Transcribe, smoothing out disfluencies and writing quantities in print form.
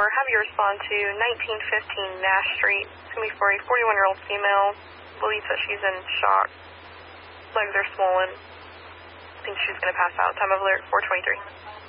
have you respond to 1915 Nash Street. It's going to be for a 41-year-old female. Believes that she's in shock. Legs are swollen. Thinks she's going to pass out. Time of alert 423.